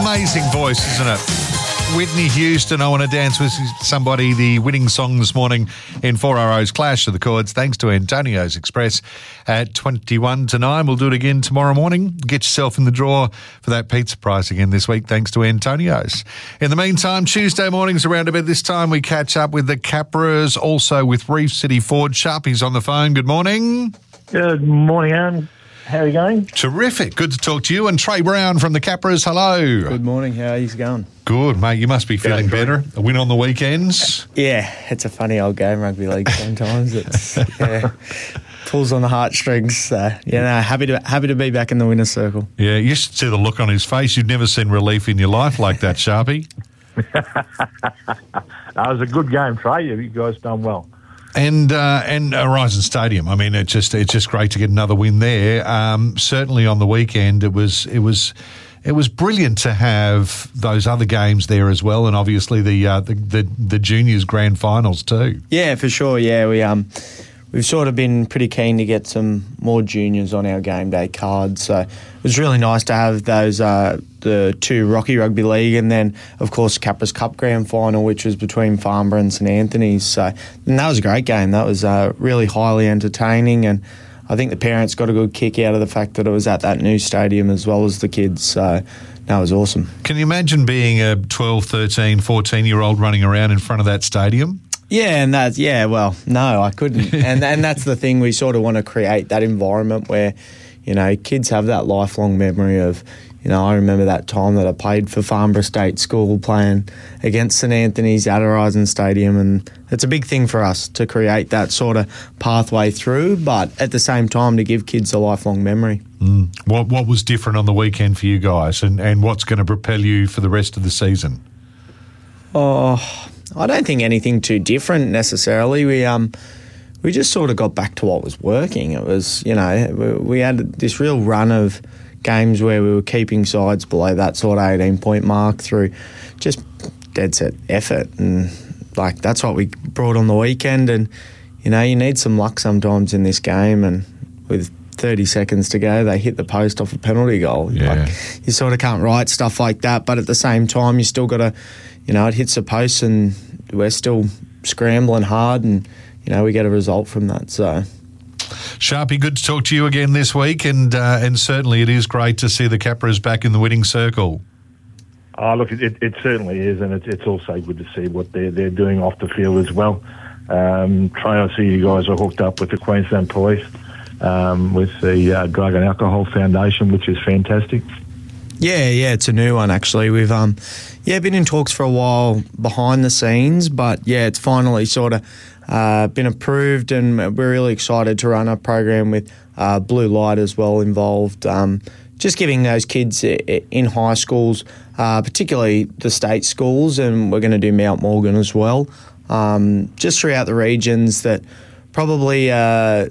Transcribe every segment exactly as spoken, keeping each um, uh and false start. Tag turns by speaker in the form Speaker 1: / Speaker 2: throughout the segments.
Speaker 1: Amazing voice, isn't it? Whitney Houston, I Want to Dance With Somebody, the winning song this morning in four R O's Clash of the Chords, thanks to Antonio's Express at twenty-one to nine. We'll do it again tomorrow morning. Get yourself in the draw for that pizza prize again this week, thanks to Antonio's. In the meantime, Tuesday mornings around about this time, we catch up with the Capras, also with Reef City Ford. Sharpie's on the phone. Good morning.
Speaker 2: Good morning, Aaron. How are you going?
Speaker 1: Terrific. Good to talk to you. And Trey Brown from the Capras, hello.
Speaker 3: Good morning. How are you going?
Speaker 1: Good, mate. You must be feeling better. A win on the weekends.
Speaker 3: Yeah, it's a funny old game, rugby league. Sometimes it's yeah, pulls on the heartstrings. So yeah, no, happy to happy to be back in the winner's circle.
Speaker 1: Yeah, you should see the look on his face. You've never seen relief in your life like that, Sharpie.
Speaker 2: That was a good game, Trey. You guys done well.
Speaker 1: And uh, and Horizon Stadium. I mean, it's just it's just great to get another win there. Um, certainly on the weekend, it was it was it was brilliant to have those other games there as well, and obviously the uh, the, the the juniors grand finals too.
Speaker 3: Yeah, for sure. Yeah, we um we've sort of been pretty keen to get some more juniors on our game day cards. So it was really nice to have those uh, the two Rocky Rugby League, and then of course Capras Cup Grand Final, which was between Farnborough and St Anthony's. So and that was a great game. That was uh, really highly entertaining, and I think the parents got a good kick out of the fact that it was at that new stadium as well as the kids. So that was awesome.
Speaker 1: Can you imagine being a twelve, thirteen, fourteen-year-old running around in front of that stadium?
Speaker 3: Yeah, and that's, yeah, well, no, I couldn't. and and that's the thing, we sort of want to create that environment where, you know, kids have that lifelong memory of, you know, I remember that time that I played for Farnborough State School playing against St Anthony's at Horizon Stadium, and it's a big thing for us to create that sort of pathway through, but at the same time to give kids a lifelong memory.
Speaker 1: Mm. What what was different on the weekend for you guys, and, and what's going to propel you for the rest of the season?
Speaker 3: Oh, I don't think anything too different necessarily. We um we just sort of got back to what was working. It was, you know, we, we had this real run of games where we were keeping sides below that sort of eighteen-point mark through just dead set effort. And, like, that's what we brought on the weekend. And, you know, you need some luck sometimes in this game. And with thirty seconds to go, they hit the post off a penalty goal.
Speaker 1: Yeah.
Speaker 3: Like, you sort of can't write stuff like that. But at the same time, you still got to, you know, it hits the post and we're still scrambling hard and, you know, we get a result from that. So,
Speaker 1: Sharpie, good to talk to you again this week, and uh, and certainly it is great to see the Capras back in the winning circle.
Speaker 2: Oh, look, it, it certainly is, and it's, it's also good to see what they're, they're doing off the field as well. Um, Trey, I see you guys are hooked up with the Queensland Police, um, with the uh, Drug and Alcohol Foundation, which is fantastic.
Speaker 3: Yeah, yeah, it's a new one actually. We've um, yeah, been in talks for a while behind the scenes, but yeah, it's finally sort of uh, been approved, and we're really excited to run a program with uh, Blue Light as well involved. Um, just giving those kids in high schools, uh, particularly the state schools, and we're going to do Mount Morgan as well, um, just throughout the regions that probably. Uh,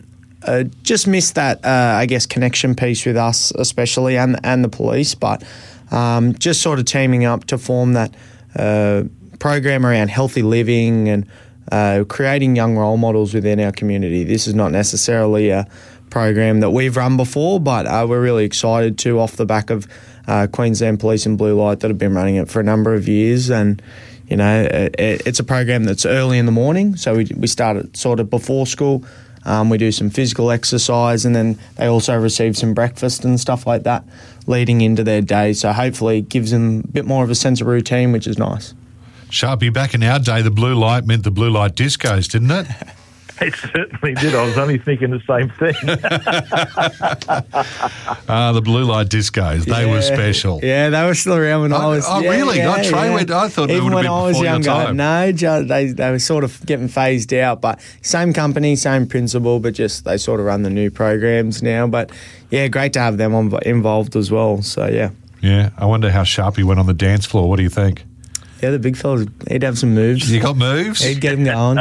Speaker 3: Uh, just missed that, uh, I guess, connection piece with us especially and and the police, but um, just sort of teaming up to form that uh, program around healthy living and uh, creating young role models within our community. This is not necessarily a program that we've run before, but uh, we're really excited to, off the back of uh, Queensland Police and Blue Light that have been running it for a number of years. And you know, it, it's a program that's early in the morning, so we we start it sort of before school. Um, we do some physical exercise, and then they also receive some breakfast and stuff like that leading into their day. So hopefully it gives them a bit more of a sense of routine, which is nice.
Speaker 1: Sharpie, back in our day, the blue light meant the blue light discos, didn't it?
Speaker 2: It certainly did. I was only thinking the same thing.
Speaker 1: Ah, uh, the blue light discos, they
Speaker 3: yeah,
Speaker 1: were special.
Speaker 3: Yeah, they were still around when I,
Speaker 1: I
Speaker 3: was...
Speaker 1: Oh,
Speaker 3: yeah,
Speaker 1: really?
Speaker 3: Yeah,
Speaker 1: Not Trey
Speaker 3: yeah.
Speaker 1: went, I thought
Speaker 3: Even
Speaker 1: it would have been
Speaker 3: when I was
Speaker 1: before
Speaker 3: younger,
Speaker 1: your time.
Speaker 3: no, just, they, they were sort of getting phased out, but same company, same principle, but just they sort of run the new programs now. But, yeah, great to have them on, involved as well, so, yeah.
Speaker 1: Yeah, I wonder how Sharpie went on the dance floor. What do you think?
Speaker 3: Yeah, the big fellas, he'd have some moves.
Speaker 1: You got moves?
Speaker 3: He'd get them going.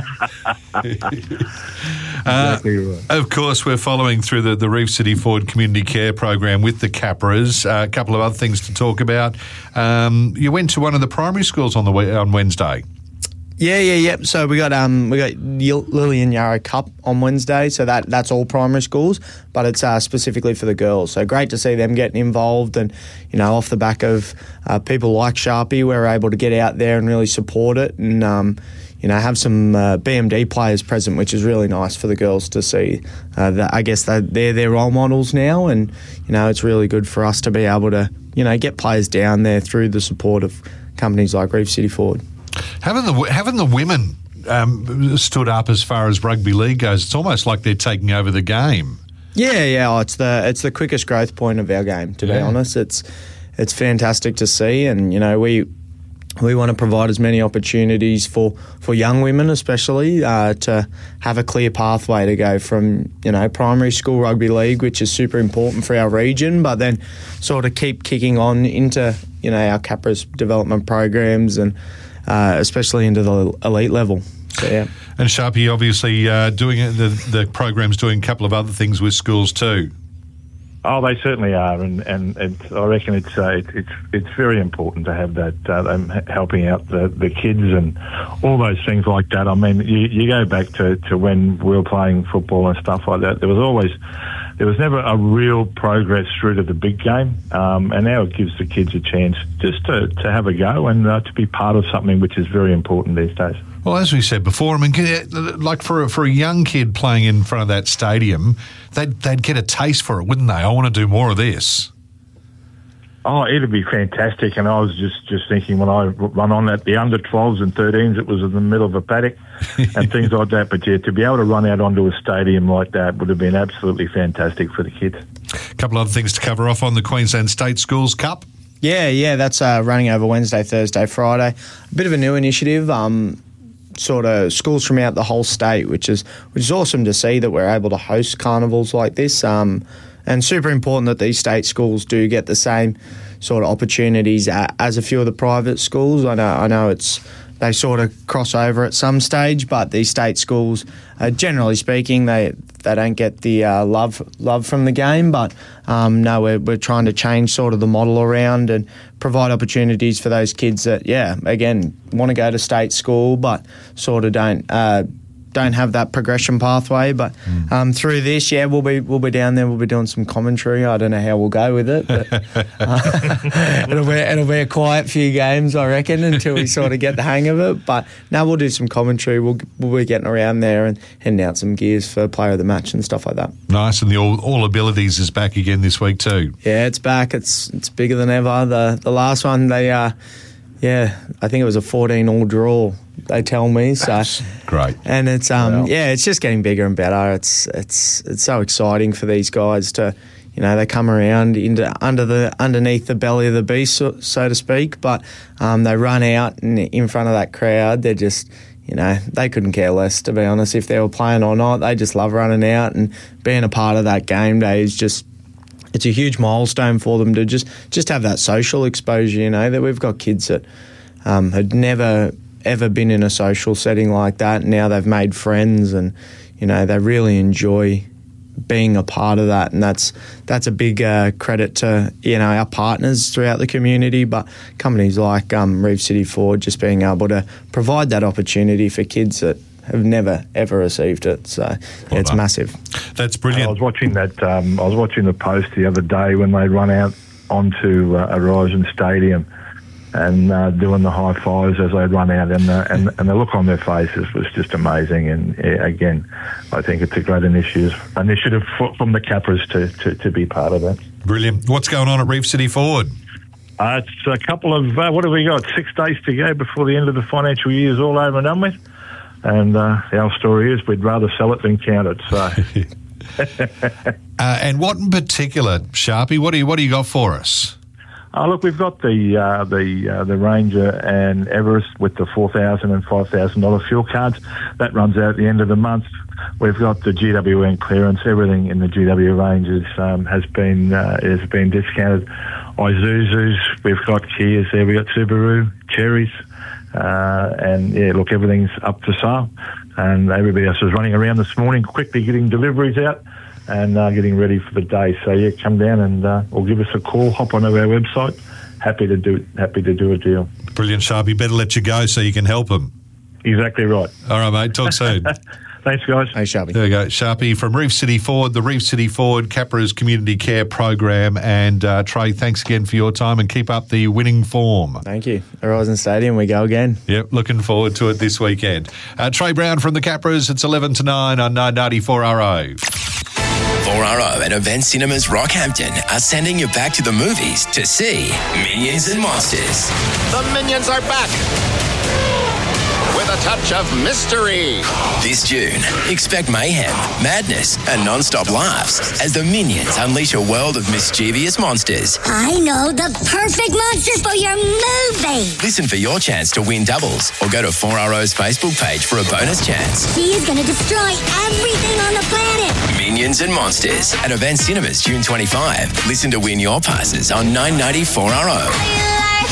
Speaker 1: Uh, exactly right. Of course, we're following through the, the Reef City Ford Community Care Program with the Capras. Uh, a couple of other things to talk about. Um, you went to one of the primary schools on the on Wednesday.
Speaker 3: Yeah, yeah, yeah. So we got um we got Yil- Lillian Yarrow Cup on Wednesday. So that that's all primary schools, but it's uh, specifically for the girls. So great to see them getting involved, and you know, off the back of uh, people like Sharpie, we're able to get out there and really support it, and um, you know, have some uh, B M D players present, which is really nice for the girls to see. Uh, that I guess that they're their role models now, and you know, it's really good for us to be able to you know get players down there through the support of companies like Reef City Ford.
Speaker 1: Having the having the women um, stood up as far as rugby league goes, it's almost like they're taking over the game.
Speaker 3: Yeah, yeah, oh, it's the it's the quickest growth point of our game. To yeah. be honest, it's it's fantastic to see, and you know we we want to provide as many opportunities for, for young women, especially uh, to have a clear pathway to go from you know primary school rugby league, which is super important for our region, but then sort of keep kicking on into you know our Capras development programs and. Uh, especially into the elite level. So, yeah.
Speaker 1: And Sharpie, obviously, uh, doing it, the the program's doing a couple of other things with schools too.
Speaker 2: Oh, they certainly are, and and it's, I reckon it's uh, it, it's it's very important to have that uh, them helping out the, the kids and all those things like that. I mean, you, you go back to, to when we were playing football and stuff like that. There was always there was never a real progress through to the big game, um, and now it gives the kids a chance just to, to have a go and uh, to be part of something which is very important these days.
Speaker 1: Well, as we said before, I mean, like for a, for a young kid playing in front of that stadium, they'd, they'd get a taste for it, wouldn't they? I want to do more of this.
Speaker 2: Oh, it'd be fantastic. And I was just, just thinking when I run on at the under twelves and thirteens, it was in the middle of a paddock and things like that. But yeah, to be able to run out onto a stadium like that would have been absolutely fantastic for the kids.
Speaker 1: A couple of other things to cover off on the Queensland State Schools Cup.
Speaker 3: Yeah, yeah, that's uh, running over Wednesday, Thursday, Friday. A bit of a new initiative. Um, sort of schools from out the whole state, which is which is awesome to see that we're able to host carnivals like this. Um, and super important that these state schools do get the same sort of opportunities as a few of the private schools. I know, I know it's they sort of cross over at some stage, but these state schools, uh, generally speaking, they they don't get the uh, love love from the game. But um, no, we're we're trying to change sort of the model around and provide opportunities for those kids that, yeah, again, want to go to state school, but sort of don't. Uh, don't have that progression pathway, but mm. um, through this, yeah, we'll be we'll be down there. We'll be doing some commentary. I don't know how we'll go with it, but uh, it'll be it'll be a quiet few games, I reckon, until we sort of get the hang of it. But now we'll do some commentary. We'll we'll be getting around there and handing out some gears for player of the match and stuff like that.
Speaker 1: Nice, and the all, all abilities is back again this week too.
Speaker 3: Yeah, it's back. It's it's bigger than ever. The the last one they uh yeah, I think it was a fourteen all draw. They tell me so.
Speaker 1: That's great,
Speaker 3: and it's um wow. yeah, it's just getting bigger and better. It's it's it's so exciting for these guys to, you know, they come around into under the underneath the belly of the beast, so, so to speak. But um, they run out and in front of that crowd. They're just, you know, they couldn't care less, to be honest, if they were playing or not. They just love running out and being a part of that game day is just. It's a huge milestone for them to just, just have that social exposure, you know, that we've got kids that um, had never, ever been in a social setting like that. And now they've made friends and, you know, they really enjoy being a part of that. And that's that's a big uh, credit to, you know, our partners throughout the community, but companies like um, Reef City Ford just being able to provide that opportunity for kids that have never ever received it, so yeah, well it's massive.
Speaker 1: That's brilliant.
Speaker 2: I was watching that. Um, I was watching the post the other day when they run out onto uh, Horizon Stadium and uh, doing the high fives as they run out, and the, and and the look on their faces was just amazing. And yeah, again, I think it's a great initiative initiative from the Capras to, to to be part of that.
Speaker 1: Brilliant. What's going on at Reef City Ford?
Speaker 2: Uh, it's a couple of uh, what have we got? Six days to go before the end of the financial year is all over and done with. And uh, our story is we'd rather sell it than count it. So,
Speaker 1: uh, and what in particular, Sharpie? What do you what do you got for us?
Speaker 2: Oh, look, we've got the uh, the uh, the Ranger and Everest with the four thousand and five thousand dollar fuel cards. That runs out at the end of the month. We've got the G W N clearance. Everything in the G W ranges um, has been uh, has been discounted. Isuzus, we've got Kias there. We've got Subaru, Cherries. Uh, and yeah, look, everything's up for sale, and everybody else was running around this morning, quickly getting deliveries out and uh, getting ready for the day. So yeah, come down and uh, or give us a call. Hop onto our website. Happy to do happy to do a deal.
Speaker 1: Brilliant, Sharpie. Better let you go so you can help them.
Speaker 2: Exactly right.
Speaker 1: All right, mate. Talk soon.
Speaker 2: Thanks, guys.
Speaker 3: Hey, Sharpie.
Speaker 1: There we go. Sharpie from Reef City Ford, the Reef City Ford Capra's Community Care Program. And uh, Trey, thanks again for your time and keep up the winning form.
Speaker 3: Thank you. Horizon Stadium, we go again.
Speaker 1: Yep, looking forward to it this weekend. Uh, Trey Brown from the Capras, it's eleven to nine on nine ninety-four R O.
Speaker 4: four R O and Event Cinemas Rockhampton are sending you back to the movies to see Minions and Monsters.
Speaker 5: The Minions are back with a touch of mystery.
Speaker 4: This June, expect mayhem, madness, and non-stop laughs as the Minions unleash a world of mischievous monsters.
Speaker 6: I know the perfect monsters for your movie.
Speaker 4: Listen for your chance to win doubles or go to four R O's Facebook page for a bonus chance.
Speaker 6: She is going to destroy everything on the planet.
Speaker 4: Minions and Monsters at Event Cinemas June twenty-fifth. Listen to win your passes on nine ninety-four R O.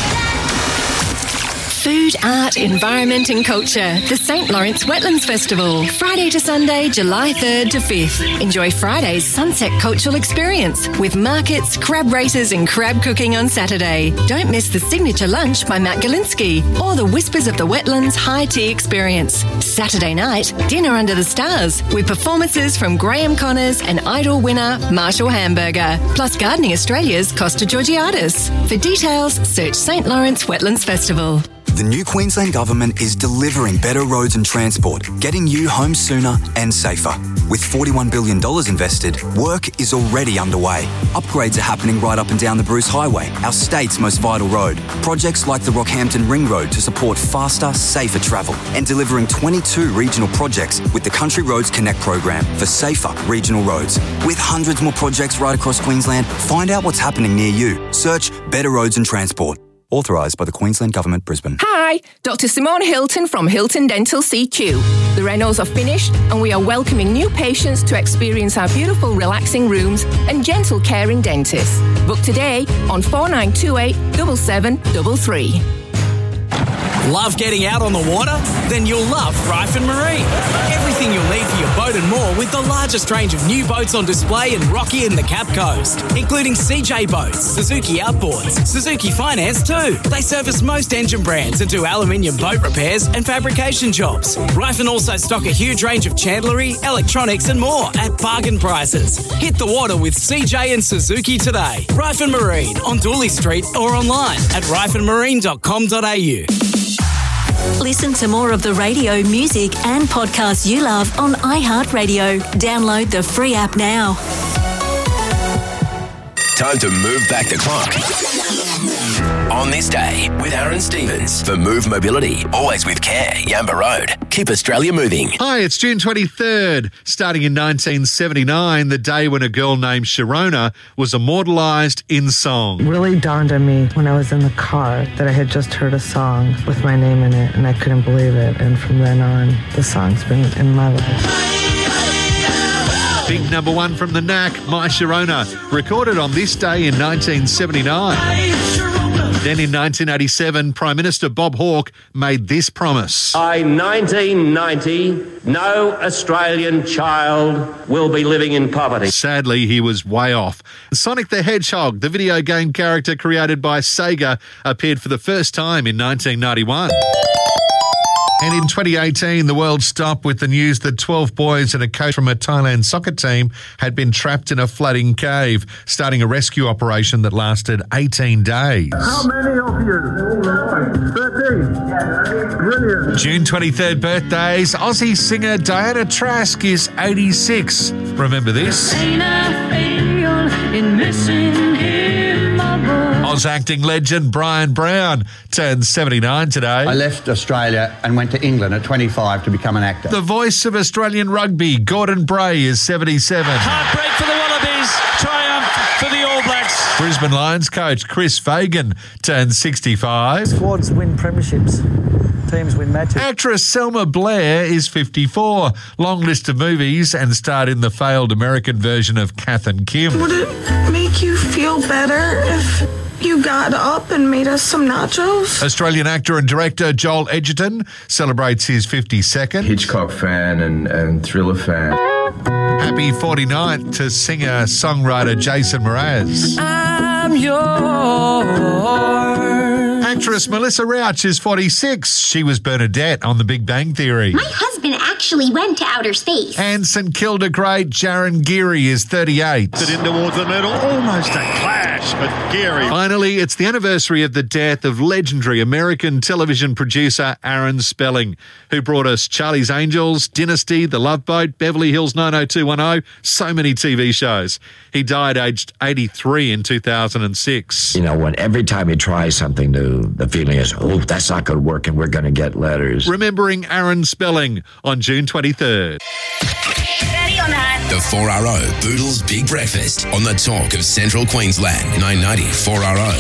Speaker 7: Food, art, environment and culture. The Saint Lawrence Wetlands Festival. Friday to Sunday, July third to fifth. Enjoy Friday's Sunset Cultural Experience with markets, crab races and crab cooking on Saturday. Don't miss the Signature Lunch by Matt Galinsky or the Whispers of the Wetlands High Tea Experience. Saturday night, Dinner Under the Stars with performances from Graham Connors and Idol winner Marshall Hamburger. Plus Gardening Australia's Costa Georgiadis. For details, search Saint Lawrence Wetlands Festival.
Speaker 8: The new Queensland Government is delivering better roads and transport, getting you home sooner and safer. With forty-one billion dollars invested, work is already underway. Upgrades are happening right up and down the Bruce Highway, our state's most vital road. Projects like the Rockhampton Ring Road to support faster, safer travel, and delivering twenty-two regional projects with the Country Roads Connect program for safer regional roads. With hundreds more projects right across Queensland, find out what's happening near you. Search Better Roads and Transport. Authorised by the Queensland Government, Brisbane.
Speaker 9: Hi, Doctor Simone Hilton from Hilton Dental C Q. The renos are finished and we are welcoming new patients to experience our beautiful relaxing rooms and gentle caring dentists. Book today on four nine two eight, seven seven three three.
Speaker 10: Love getting out on the water? Then you'll love Ryford Marine. Everything you'll need for your boat and more with the largest range of new boats on display in Rocky and the Cap Coast, including C J Boats, Suzuki Outboards, Suzuki Finance too. They service most engine brands and do aluminium boat repairs and fabrication jobs. Ryford also stock a huge range of chandlery, electronics and more at bargain prices. Hit the water with C J and Suzuki today. Ryford Marine on Dooley Street or online at ryford marine dot com dot a u.
Speaker 11: Listen to more of the radio, music and podcasts you love on iHeartRadio. Download the free app now.
Speaker 4: Time to move back the clock. On this day with Aaron Stevens for Move Mobility. Always with care. Yamba Road. Keep Australia moving.
Speaker 1: Hi, it's June twenty-third. Starting in nineteen seventy-nine, the day when a girl named Sharona was immortalised in song.
Speaker 12: Really dawned on me when I was in the car that I had just heard a song with my name in it, and I couldn't believe it. And from then on, the song's been in my life.
Speaker 1: Big number one from the Knack, My Sharona, recorded on this day in nineteen seventy-nine. Then in nineteen eighty-seven, Prime Minister Bob Hawke made this promise.
Speaker 13: By nineteen ninety, no Australian child will be living in poverty.
Speaker 1: Sadly, he was way off. Sonic the Hedgehog, the video game character created by Sega, appeared for the first time in nineteen ninety-one. And in twenty eighteen, the world stopped with the news that twelve boys and a coach from a Thailand soccer team had been trapped in a flooding cave, starting a rescue operation that lasted eighteen days.
Speaker 14: How many of you? thirteen. Brilliant.
Speaker 1: June twenty-third birthdays. Aussie singer Diana Trask is eighty-six. Remember this? Oz acting legend Brian Brown turned seventy-nine today.
Speaker 15: I left Australia and went to England at twenty-five to become an actor.
Speaker 1: The voice of Australian rugby, Gordon Bray, is seventy-seven.
Speaker 16: Heartbreak for the Wallabies, triumph for the All Blacks.
Speaker 1: Brisbane Lions coach Chris Fagan turned sixty-five.
Speaker 17: Squads win premierships. Teams win matches.
Speaker 1: Actress Selma Blair is fifty-four. Long list of movies and starred in the failed American version of Kath and Kim.
Speaker 18: Would it make you feel better if you got up and made us some nachos?
Speaker 1: Australian actor and director Joel Edgerton celebrates his fifty-second.
Speaker 19: Hitchcock fan and, and thriller fan.
Speaker 1: Happy forty-ninth to singer-songwriter Jason Mraz.
Speaker 16: I'm yours.
Speaker 1: Actress Melissa Rauch is forty-six. She was Bernadette on The Big Bang Theory.
Speaker 20: My husband actually went to outer space.
Speaker 1: And St Kilda great Jaron Geary is thirty-eight.
Speaker 5: It in towards the middle, almost a clash, but Geary.
Speaker 1: Finally, it's the anniversary of the death of legendary American television producer Aaron Spelling, who brought us Charlie's Angels, Dynasty, The Love Boat, Beverly Hills nine oh two one oh, so many T V shows. He died aged eighty-three in two thousand six.
Speaker 21: You know, when every time you try something new, the feeling is, oh, that's not going to work and we're going to get letters.
Speaker 1: Remembering Aaron Spelling on June twenty-third.
Speaker 4: Steady on that. The four R O Boodles Big Breakfast on the talk of Central Queensland. nine ninety four R O.